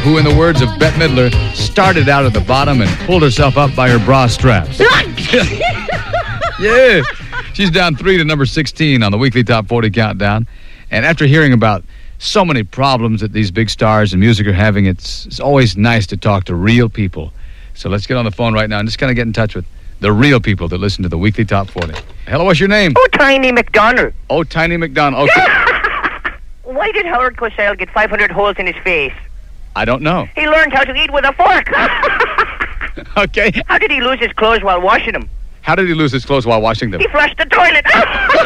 who, in the words of Bette Midler, started out at the bottom and pulled herself up by her bra straps. Yeah. She's down 3 to number 16 on the weekly Top 40 countdown. And after hearing about so many problems that these big stars in music are having, it's always nice to talk to real people. So let's get on the phone right now and just kind of get in touch with the real people that listen to the weekly Top 40. Hello, what's your name? Oh, Tiny McDonald. Oh, Tiny McDonald. Okay. Why did Howard Cosell get 500 holes in his face? I don't know. He learned how to eat with a fork. Okay. How did he lose his clothes while washing them? How did he lose his clothes while washing them? He flushed the toilet.